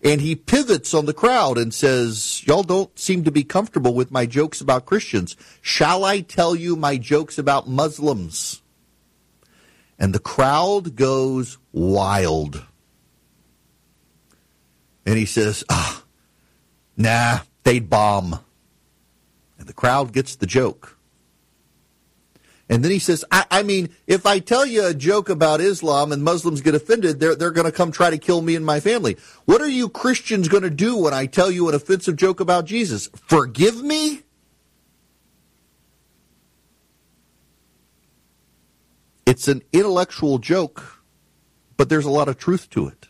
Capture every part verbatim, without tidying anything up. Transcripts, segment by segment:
and he pivots on the crowd and says, y'all don't seem to be comfortable with my jokes about Christians. Shall I tell you my jokes about Muslims? And the crowd goes wild. And he says, ah, nah, they'd bomb. And the crowd gets the joke. And then he says, I, I mean, if I tell you a joke about Islam and Muslims get offended, they're, they're going to come try to kill me and my family. What are you Christians going to do when I tell you an offensive joke about Jesus? Forgive me? It's an intellectual joke, but there's a lot of truth to it.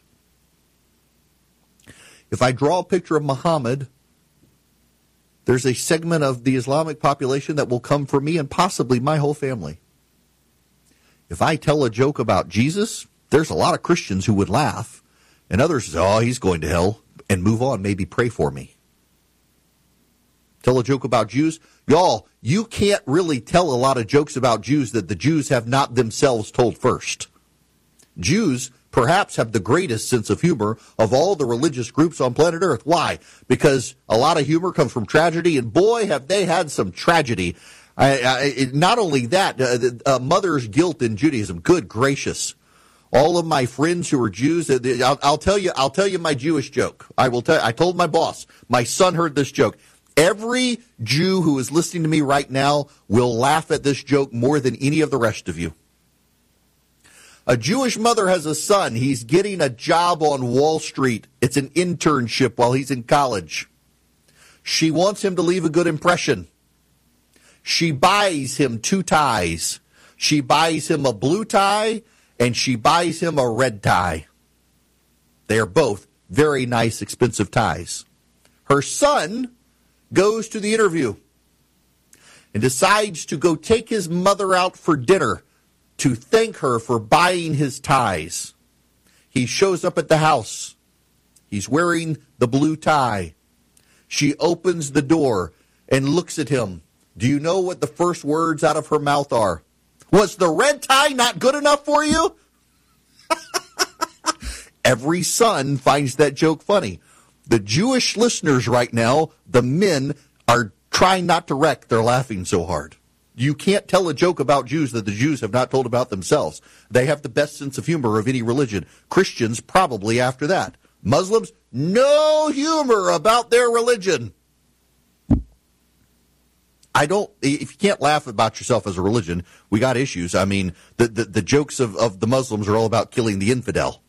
If I draw a picture of Muhammad, there's a segment of the Islamic population that will come for me and possibly my whole family. If I tell a joke about Jesus, there's a lot of Christians who would laugh, and others say, oh, he's going to hell, and move on, maybe pray for me. Tell a joke about Jews. Y'all, you can't really tell a lot of jokes about Jews that the Jews have not themselves told first. Jews perhaps have the greatest sense of humor of all the religious groups on planet Earth. Why? Because a lot of humor comes from tragedy, and boy, have they had some tragedy. I, I, not only that, uh, uh, mother's guilt in Judaism. Good gracious. All of my friends who are Jews, uh, I'll, I'll tell you, I'll tell you my Jewish joke. I will tell. I told my boss, my son heard this joke. Every Jew who is listening to me right now will laugh at this joke more than any of the rest of you. A Jewish mother has a son. He's getting a job on Wall Street. It's an internship while he's in college. She wants him to leave a good impression. She buys him two ties. She buys him a blue tie, and she buys him a red tie. They are both very nice, expensive ties. Her son goes to the interview and decides to go take his mother out for dinner to thank her for buying his ties. He shows up at the house. He's wearing the blue tie. She opens the door and looks at him. Do you know what the first words out of her mouth are? Was the red tie not good enough for you? Every son finds that joke funny. The Jewish listeners right now, the men, are trying not to wreck. They're laughing so hard. You can't tell a joke about Jews that the Jews have not told about themselves. They have the best sense of humor of any religion. Christians probably after that. Muslims, no humor about their religion. I don't, if you can't laugh about yourself as a religion, we got issues. I mean, the, the, the jokes of, of the Muslims are all about killing the infidel.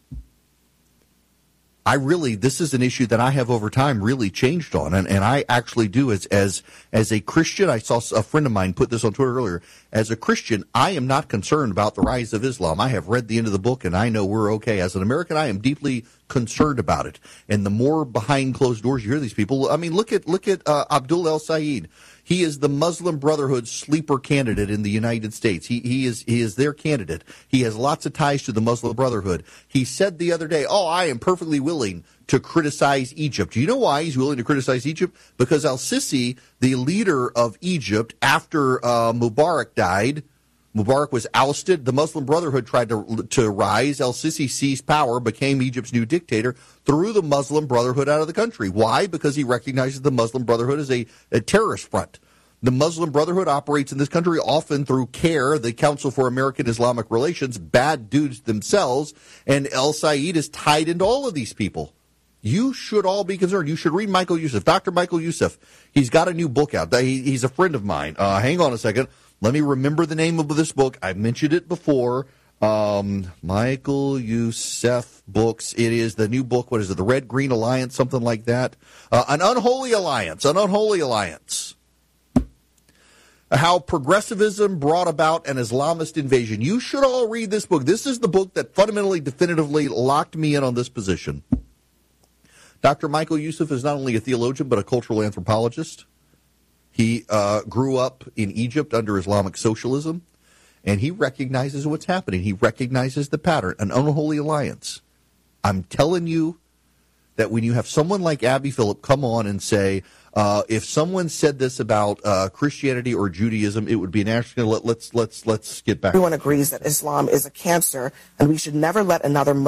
I really, this is an issue that I have over time really changed on, and, and I actually do as as as a Christian. I saw a friend of mine put this on Twitter earlier. As a Christian, I am not concerned about the rise of Islam. I have read the end of the book, and I know we're okay. As an American, I am deeply concerned about it. And the more behind closed doors you hear these people, I mean, look at look at uh, Abdul El-Sayed. He is the Muslim Brotherhood sleeper candidate in the United States. He he is he is their candidate. He has lots of ties to the Muslim Brotherhood. He said the other day, "Oh, I am perfectly willing to criticize Egypt." Do you know why he's willing to criticize Egypt? Because al-Sisi, the leader of Egypt, after uh, Mubarak died, Mubarak was ousted. The Muslim Brotherhood tried to to rise. El-Sisi seized power, became Egypt's new dictator, threw the Muslim Brotherhood out of the country. Why? Because he recognizes the Muslim Brotherhood as a, a terrorist front. The Muslim Brotherhood operates in this country often through CARE, the Council for American Islamic Relations, bad dudes themselves, and El-Sayed is tied into all of these people. You should all be concerned. You should read Michael Youssef, Doctor Michael Youssef. He's got a new book out. He, he's a friend of mine. Uh, hang on a second. Let me remember the name of this book. I've mentioned it before. Um, Michael Youssef books. It is the new book. What is it? The Red Green Alliance, something like that. Uh, an Unholy Alliance. An Unholy Alliance. How progressivism brought about an Islamist invasion. You should all read this book. This is the book that fundamentally, definitively locked me in on this position. Doctor Michael Youssef is not only a theologian, but a cultural anthropologist. He uh, grew up in Egypt under Islamic socialism, and he recognizes what's happening. He recognizes the pattern, an unholy alliance. I'm telling you that when you have someone like Abby Phillip come on and say, uh, if someone said this about uh, Christianity or Judaism, it would be an actual. Let, let's let's let's get back. Everyone agrees that Islam is a cancer, and we should never let another